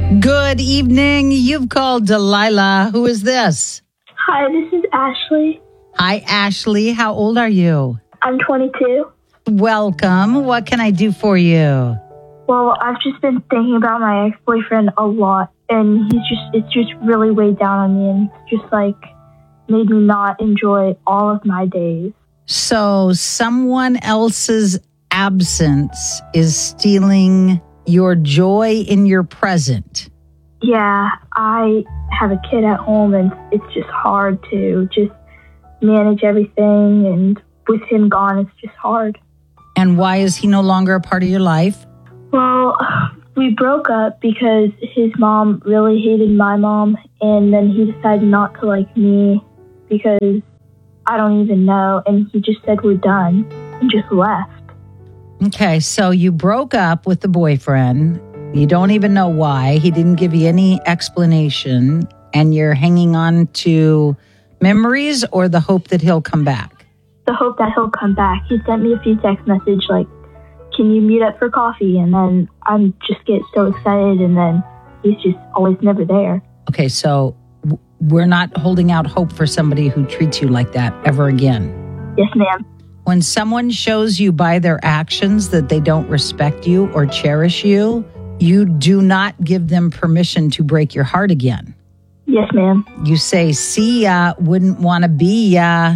Good evening. You've called Delilah. Who is this? Hi, this is Ashley. Hi, Ashley. How old are you? I'm 22. Welcome. What can I do for you? Well, I've just been thinking about my ex-boyfriend a lot, and it's just really weighed down on me, and it's just made me not enjoy all of my days. So someone else's absence is stealing your joy in your present. Yeah, I have a kid at home, and it's just hard to just manage everything, and with him gone, it's just hard. And why is he no longer a part of your life? Well, we broke up because his mom really hated my mom, and then he decided not to like me because I don't even know, and he just said we're done and just left. Okay, so you broke up with the boyfriend. You don't even know why. He didn't give you any explanation, and you're hanging on to memories or the hope that he'll come back? The hope that he'll come back. He sent me a few text messages like, can you meet up for coffee? And then I just get so excited, and then he's just always never there. Okay, so we're not holding out hope for somebody who treats you like that ever again. Yes, ma'am. When someone shows you by their actions that they don't respect you or cherish you, you do not give them permission to break your heart again. Yes, ma'am. You say, see ya, wouldn't want to be ya.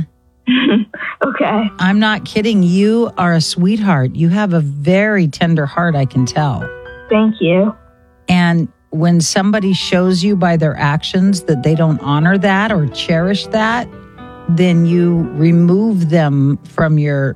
Okay. I'm not kidding. You are a sweetheart. You have a very tender heart, I can tell. Thank you. And when somebody shows you by their actions that they don't honor that or cherish that, then you remove them from your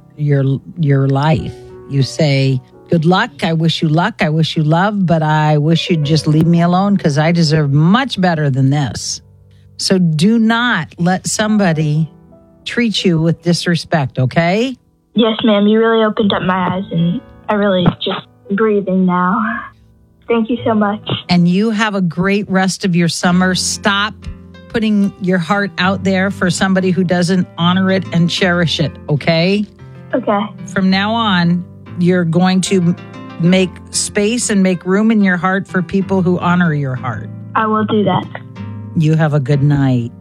life. You say, good luck. I wish you luck. I wish you love, but I wish you'd just leave me alone because I deserve much better than this. So do not let somebody treat you with disrespect, okay? Yes, ma'am. You really opened up my eyes, and I really just breathing now. Thank you so much. And you have a great rest of your summer. Stop putting your heart out there for somebody who doesn't honor it and cherish it, okay? Okay. From now on, you're going to make space and make room in your heart for people who honor your heart. I will do that. You have a good night.